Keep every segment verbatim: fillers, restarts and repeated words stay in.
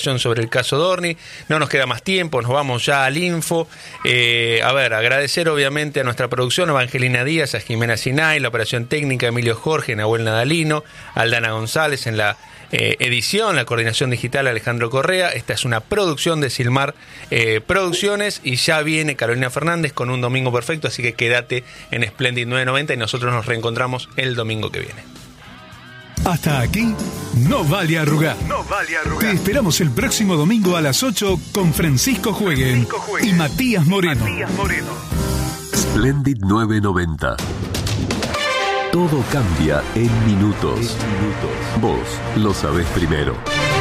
sobre el caso Dorni. No nos queda más tiempo, nos vamos ya al info. Eh, a ver, agradecer obviamente a nuestra producción, a Evangelina Díaz, a Jimena Sinay, la operación técnica, Emilio Jorge, Nahuel Nadalino, Aldana González en la eh, edición, la coordinación digital, Alejandro Correa. Esta es una producción de Silmar eh, Producciones y ya viene Carolina Fernández con Un Domingo Perfecto, así que quédate en Splendid nueve noventa y nosotros nos reencontramos el domingo que viene. Hasta aquí, no vale arrugar. No vale arrugar. Te esperamos el próximo domingo a las ocho con Francisco Jueguen y Matías Moreno. Matías Moreno. Splendid nueve noventa. Todo cambia en minutos. En minutos. Vos lo sabés primero.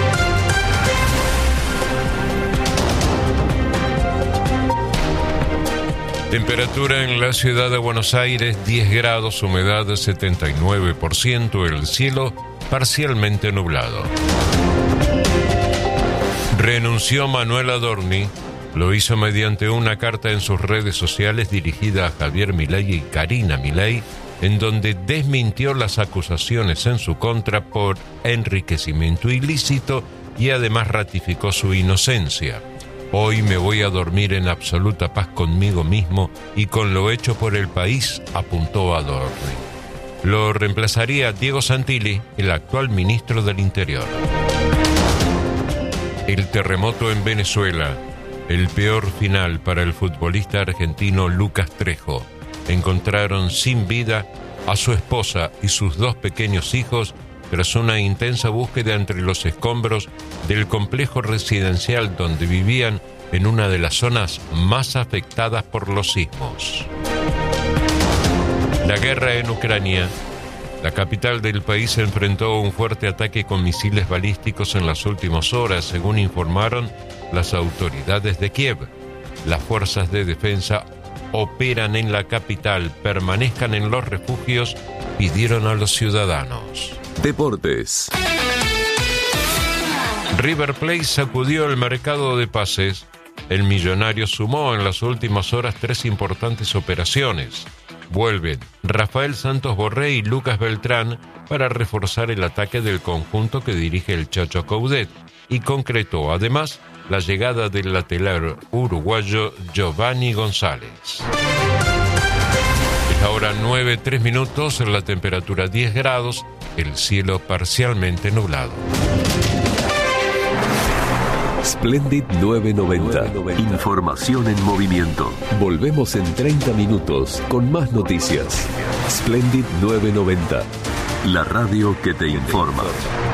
Temperatura en la ciudad de Buenos Aires, diez grados, humedad setenta y nueve por ciento, el cielo parcialmente nublado. Renunció Manuel Adorni, lo hizo mediante una carta en sus redes sociales dirigida a Javier Milei y Karina Milei, en donde desmintió las acusaciones en su contra por enriquecimiento ilícito y además ratificó su inocencia. Hoy me voy a dormir en absoluta paz conmigo mismo y con lo hecho por el país, apuntó Adorni. Lo reemplazaría Diego Santilli, el actual ministro del Interior. El terremoto en Venezuela, el peor final para el futbolista argentino Lucas Trejo. Encontraron sin vida a su esposa y sus dos pequeños hijos tras una intensa búsqueda entre los escombros del complejo residencial donde vivían en una de las zonas más afectadas por los sismos. La guerra en Ucrania. La capital del país enfrentó un fuerte ataque con misiles balísticos en las últimas horas, según informaron las autoridades de Kiev. Las fuerzas de defensa operan en la capital, permanezcan en los refugios, pidieron a los ciudadanos. Deportes. River Plate sacudió el mercado de pases. El millonario sumó en las últimas horas tres importantes operaciones. Vuelven Rafael Santos Borré y Lucas Beltrán para reforzar el ataque del conjunto que dirige el Chacho Coudet y concretó además la llegada del lateral uruguayo Giovanni González. Es ahora nueve, tres minutos, la temperatura diez grados, el cielo parcialmente nublado. Splendid nueve noventa. Información en movimiento. Volvemos en treinta minutos con más noticias. Splendid nueve noventa. La radio que te informa.